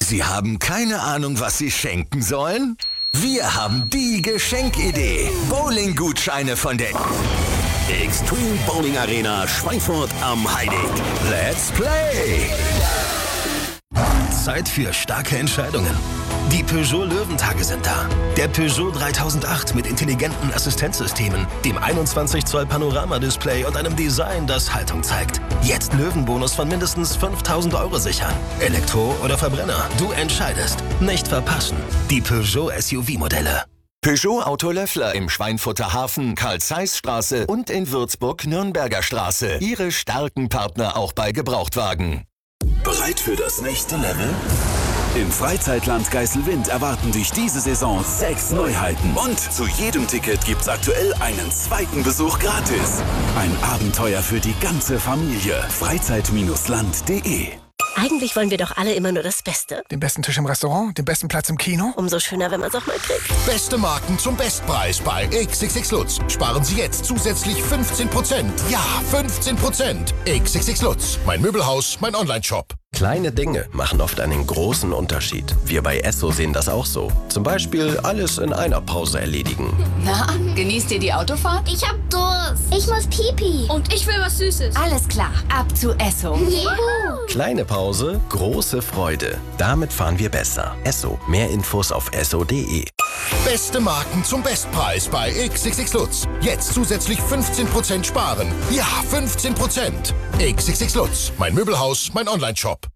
Sie haben keine Ahnung, was Sie schenken sollen? Wir haben die Geschenkidee. Bowling-Gutscheine von der Extreme Bowling Arena Schweinfurt am Heiding. Let's Play! Zeit für starke Entscheidungen. Die Peugeot Löwentage sind da. Der Peugeot 3008 mit intelligenten Assistenzsystemen, dem 21 Zoll Panorama-Display und einem Design, das Haltung zeigt. Jetzt Löwenbonus von mindestens 5.000 € sichern. Elektro oder Verbrenner, du entscheidest. Nicht verpassen. Die Peugeot SUV-Modelle. Peugeot Auto Löffler im Schweinfurter Hafen, Karl-Zeiss-Straße und in Würzburg Nürnberger Straße. Ihre starken Partner auch bei Gebrauchtwagen. Bereit für das nächste Level? Im Freizeitland Geiselwind erwarten dich diese Saison 6 Neuheiten. Und zu jedem Ticket gibt's aktuell einen zweiten Besuch gratis. Ein Abenteuer für die ganze Familie. Freizeit-land.de. Eigentlich wollen wir doch alle immer nur das Beste. Den besten Tisch im Restaurant, den besten Platz im Kino. Umso schöner, wenn man es auch mal kriegt. Beste Marken zum Bestpreis bei XXX Lutz. Sparen Sie jetzt zusätzlich 15%. Ja, 15%. XXX Lutz. Mein Möbelhaus, mein Onlineshop. Kleine Dinge machen oft einen großen Unterschied. Wir bei Esso sehen das auch so. Zum Beispiel alles in einer Pause erledigen. Na, genießt ihr die Autofahrt? Ich hab Durst. Ich muss Pipi. Und ich will was Süßes. Alles klar, ab zu Esso. Juhu. Kleine Pause, große Freude. Damit fahren wir besser. Esso. Mehr Infos auf esso.de. Beste Marken zum Bestpreis bei XXX Lutz. Jetzt zusätzlich 15% sparen. Ja, 15%. XXX Lutz. Mein Möbelhaus, mein Onlineshop.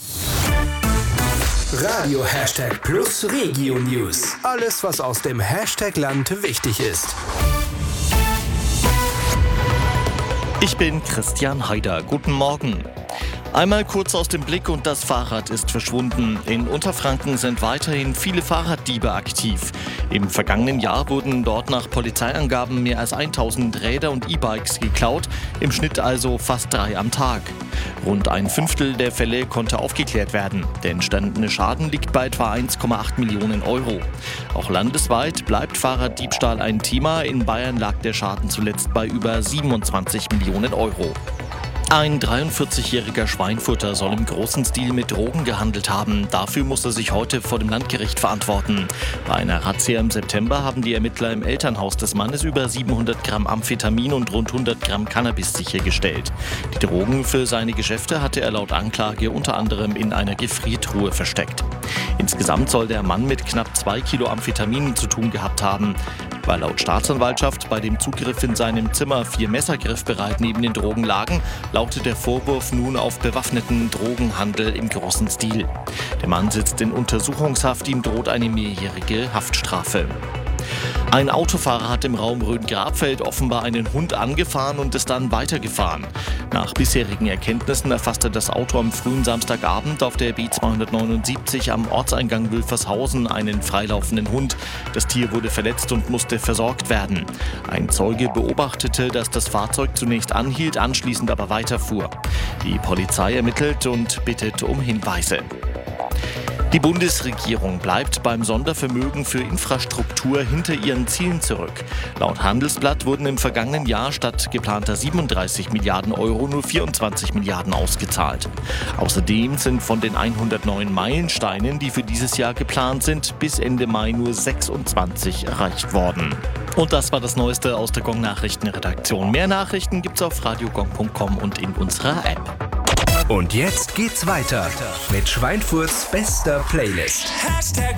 Radio #Plus Regio News. Alles, was aus dem Hashtag-Land wichtig ist. Ich bin Christian Haider. Guten Morgen. Einmal kurz aus dem Blick und das Fahrrad ist verschwunden. In Unterfranken sind weiterhin viele Fahrraddiebe aktiv. Im vergangenen Jahr wurden dort nach Polizeiangaben mehr als 1000 Räder und E-Bikes geklaut, im Schnitt also fast 3 am Tag. Rund ein Fünftel der Fälle konnte aufgeklärt werden. Der entstandene Schaden liegt bei etwa 1,8 Millionen €. Auch landesweit bleibt Fahrraddiebstahl ein Thema. In Bayern lag der Schaden zuletzt bei über 27 Millionen €. Ein 43-jähriger Schweinfurter soll im großen Stil mit Drogen gehandelt haben. Dafür muss er sich heute vor dem Landgericht verantworten. Bei einer Razzia im September haben die Ermittler im Elternhaus des Mannes über 700 Gramm Amphetamin und rund 100 Gramm Cannabis sichergestellt. Die Drogen für seine Geschäfte hatte er laut Anklage unter anderem in einer Gefriertruhe versteckt. Insgesamt soll der Mann mit knapp 2 Kilo Amphetamin zu tun gehabt haben. Weil laut Staatsanwaltschaft bei dem Zugriff in seinem Zimmer 4 Messer griffbereit neben den Drogen lagen, lautet der Vorwurf nun auf bewaffneten Drogenhandel im großen Stil. Der Mann sitzt in Untersuchungshaft, ihm droht eine mehrjährige Haftstrafe. Ein Autofahrer hat im Raum Rhön-Grabfeld offenbar einen Hund angefahren und ist dann weitergefahren. Nach bisherigen Erkenntnissen erfasste das Auto am frühen Samstagabend auf der B279 am Ortseingang Wülfershausen einen freilaufenden Hund. Das Tier wurde verletzt und musste versorgt werden. Ein Zeuge beobachtete, dass das Fahrzeug zunächst anhielt, anschließend aber weiterfuhr. Die Polizei ermittelt und bittet um Hinweise. Die Bundesregierung bleibt beim Sondervermögen für Infrastruktur hinter ihren Zielen zurück. Laut Handelsblatt wurden im vergangenen Jahr statt geplanter 37 Milliarden € nur 24 Milliarden ausgezahlt. Außerdem sind von den 109 Meilensteinen, die für dieses Jahr geplant sind, bis Ende Mai nur 26 erreicht worden. Und das war das Neueste aus der Gong-Nachrichtenredaktion. Mehr Nachrichten gibt's auf radiogong.com und in unserer App. Und jetzt geht's weiter mit Schweinfurts bester Playlist.